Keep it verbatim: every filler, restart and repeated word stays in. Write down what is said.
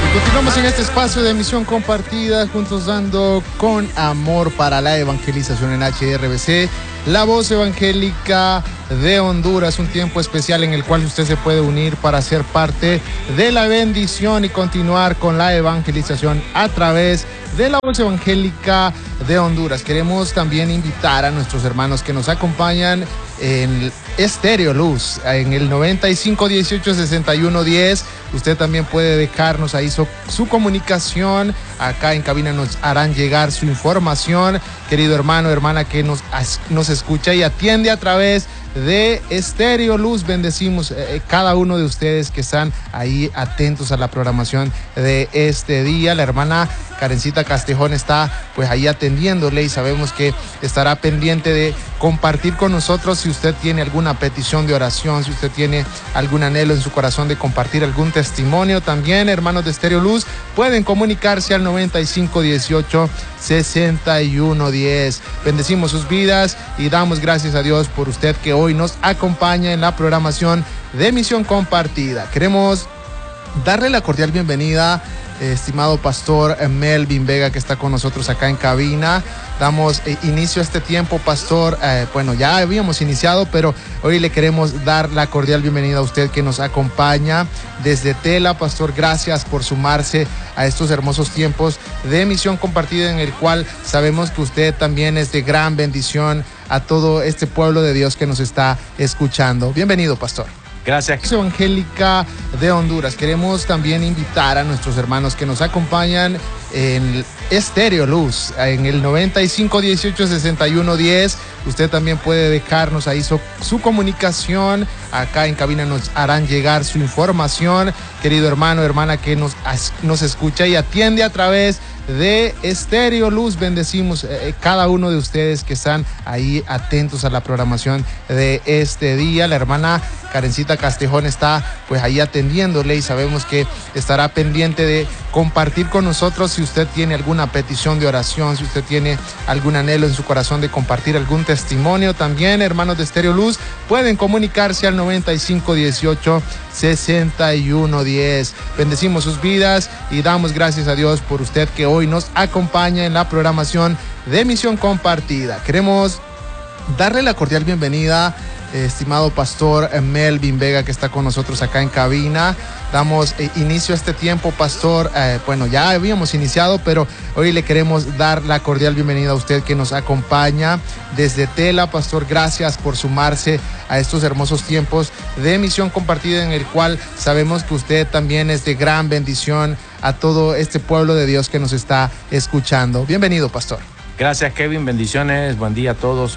Continuamos en este espacio de misión compartida, juntos dando con amor para la evangelización en H R B C, la voz evangélica de Honduras, un tiempo especial en el cual usted se puede unir para ser parte de la bendición y continuar con la evangelización a través de la voz evangélica de Honduras. Queremos también invitar a nuestros hermanos que nos acompañan en Estéreo Luz, en el noventa y cinco dieciocho sesenta y uno diez. Usted también puede dejarnos ahí su, su comunicación. Acá en cabina nos harán llegar su información. Querido hermano, hermana que nos, nos escucha y atiende a través de Estéreo Luz, bendecimos eh, cada uno de ustedes que están ahí atentos a la programación de este día. La hermana Karencita Castejón está pues ahí atendiéndole y sabemos que estará pendiente de compartir con nosotros. Si usted tiene alguna petición de oración, si usted tiene algún anhelo en su corazón de compartir algún testimonio, también hermanos de Estéreo Luz pueden comunicarse al noventa y cinco dieciocho sesenta y uno diez. Bendecimos sus vidas y damos gracias a Dios por usted que hoy nos acompaña en la programación de Misión Compartida. Queremos darle la cordial bienvenida, eh, estimado pastor Melvin Vega, que está con nosotros acá en cabina. Damos eh, inicio a este tiempo, pastor. Eh, bueno, ya habíamos iniciado, pero hoy le queremos dar la cordial bienvenida a usted que nos acompaña desde Tela. Pastor, gracias por sumarse a estos hermosos tiempos de Misión Compartida, en el cual sabemos que usted también es de gran bendición a todo este pueblo de Dios que nos está escuchando. Bienvenido, pastor. Gracias. Evangélica de Honduras. Queremos también invitar a nuestros hermanos que nos acompañan en Estéreo Luz, en el noventa y cinco dieciocho sesenta y uno diez. Usted también puede dejarnos ahí su, su comunicación. Acá en cabina nos harán llegar su información. Querido hermano, hermana que nos, nos escucha y atiende a través de Estéreo Luz, bendecimos eh, cada uno de ustedes que están ahí atentos a la programación de este día. La hermana Karencita Castejón está pues ahí atendiéndole y sabemos que estará pendiente de compartir con nosotros. Si usted tiene alguna petición de oración, si usted tiene algún anhelo en su corazón de compartir algún testimonio, también hermanos de Estéreo Luz pueden comunicarse al noventa y cinco dieciocho sesenta y uno diez. Bendecimos sus vidas y damos gracias a Dios por usted que hoy nos acompaña en la programación de Misión Compartida. Queremos darle la cordial bienvenida, eh, estimado pastor Melvin Vega, que está con nosotros acá en cabina. Damos eh, inicio a este tiempo, pastor. Eh, bueno, ya habíamos iniciado, pero hoy le queremos dar la cordial bienvenida a usted que nos acompaña desde Tela. Pastor, gracias por sumarse a estos hermosos tiempos de Misión Compartida, en el cual sabemos que usted también es de gran bendición a todo este pueblo de Dios que nos está escuchando. Bienvenido, pastor. Gracias, Kevin. Bendiciones. Buen día a todos.